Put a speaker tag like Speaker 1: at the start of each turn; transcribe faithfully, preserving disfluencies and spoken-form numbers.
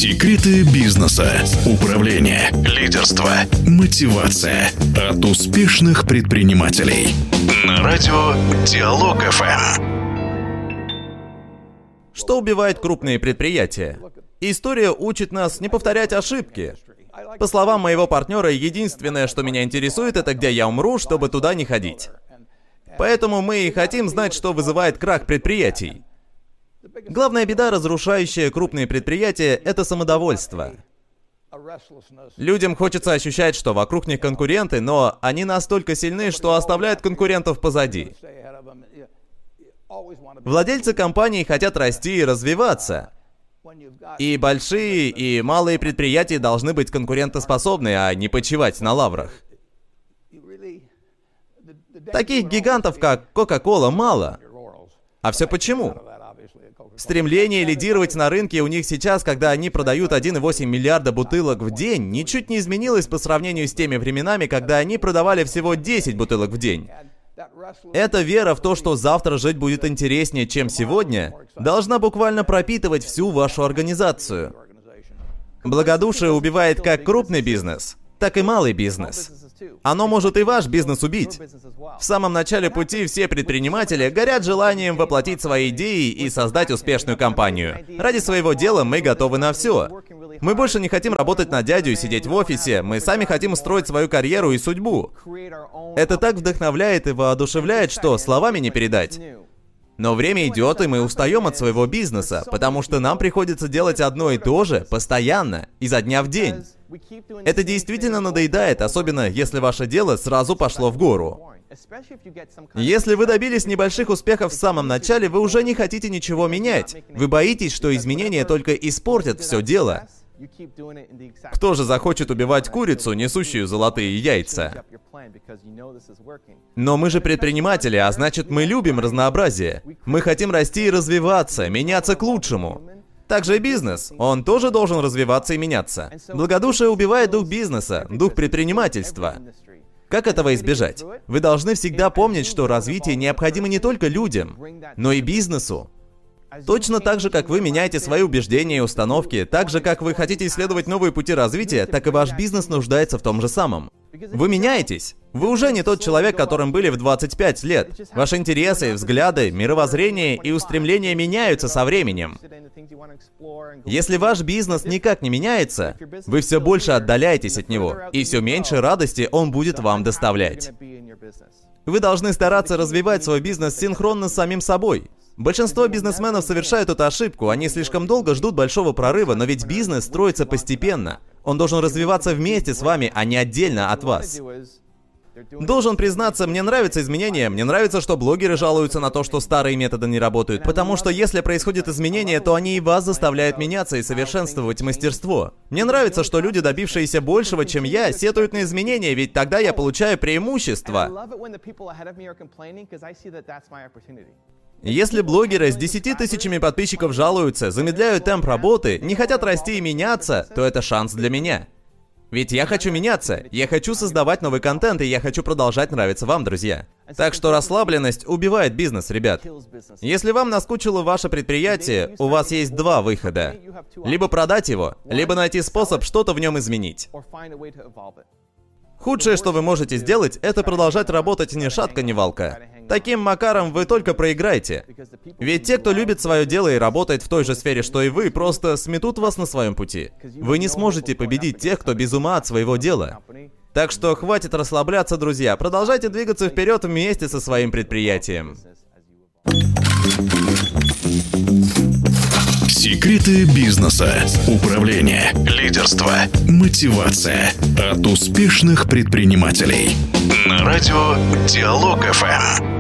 Speaker 1: Секреты бизнеса, управления, лидерства, мотивация от успешных предпринимателей. На радио Диалог эф эм.
Speaker 2: Что убивает крупные предприятия? История учит нас не повторять ошибки. По словам моего партнера, единственное, что меня интересует, это где я умру, чтобы туда не ходить. Поэтому мы и хотим знать, что вызывает крах предприятий. Главная беда, разрушающая крупные предприятия, это самодовольство. Людям хочется ощущать, что вокруг них конкуренты, но они настолько сильны, что оставляют конкурентов позади. Владельцы компаний хотят расти и развиваться. И большие, и малые предприятия должны быть конкурентоспособны, а не почивать на лаврах. Таких гигантов, как Coca-Cola, мало. А все почему? Стремление лидировать на рынке у них сейчас, когда они продают один и восемь миллиарда бутылок в день, ничуть не изменилось по сравнению с теми временами, когда они продавали всего десять бутылок в день. Эта вера в то, что завтра жить будет интереснее, чем сегодня, должна буквально пропитывать всю вашу организацию. Благодушие убивает как крупный бизнес, так и малый бизнес. Оно может и ваш бизнес убить. В самом начале пути все предприниматели горят желанием воплотить свои идеи и создать успешную компанию. Ради своего дела мы готовы на все. Мы больше не хотим работать на дядю и сидеть в офисе, мы сами хотим устроить свою карьеру и судьбу. Это так вдохновляет и воодушевляет, что словами не передать. Но время идет, и мы устаем от своего бизнеса, потому что нам приходится делать одно и то же постоянно, изо дня в день. Это действительно надоедает, особенно если ваше дело сразу пошло в гору. Если вы добились небольших успехов в самом начале, вы уже не хотите ничего менять. Вы боитесь, что изменения только испортят все дело. Кто же захочет убивать курицу, несущую золотые яйца? Но мы же предприниматели, а значит, мы любим разнообразие. Мы хотим расти и развиваться, меняться к лучшему. Также и бизнес, он тоже должен развиваться и меняться. Благодушие убивает дух бизнеса, дух предпринимательства. Как этого избежать? Вы должны всегда помнить, что развитие необходимо не только людям, но и бизнесу. Точно так же, как вы меняете свои убеждения и установки, так же, как вы хотите исследовать новые пути развития, так и ваш бизнес нуждается в том же самом. Вы меняетесь. Вы уже не тот человек, которым были в двадцать пять лет. Ваши интересы, взгляды, мировоззрение и устремления меняются со временем. Если ваш бизнес никак не меняется, вы все больше отдаляетесь от него, и все меньше радости он будет вам доставлять. Вы должны стараться развивать свой бизнес синхронно с самим собой. Большинство бизнесменов совершают эту ошибку, они слишком долго ждут большого прорыва, но ведь бизнес строится постепенно. Он должен развиваться вместе с вами, а не отдельно от вас. Должен признаться, мне нравятся изменения, мне нравится, что блогеры жалуются на то, что старые методы не работают, потому что если происходят изменения, то они и вас заставляют меняться и совершенствовать мастерство. Мне нравится, что люди, добившиеся большего, чем я, сетуют на изменения, ведь тогда я получаю преимущество. Если блогеры с десятью тысячами подписчиков жалуются, замедляют темп работы, не хотят расти и меняться, то это шанс для меня. Ведь я хочу меняться, я хочу создавать новый контент, и я хочу продолжать нравиться вам, друзья. Так что расслабленность убивает бизнес, ребят. Если вам наскучило ваше предприятие, у вас есть два выхода. Либо продать его, либо найти способ что-то в нем изменить. Худшее, что вы можете сделать, это продолжать работать ни шатка, ни валка. Таким макаром вы только проиграете. Ведь те, кто любит свое дело и работает в той же сфере, что и вы, просто сметут вас на своем пути. Вы не сможете победить тех, кто без ума от своего дела. Так что хватит расслабляться, друзья. Продолжайте двигаться вперед вместе со своим предприятием.
Speaker 1: Секреты бизнеса, управления, лидерства, мотивация от успешных предпринимателей. На радио Диалог эф эм.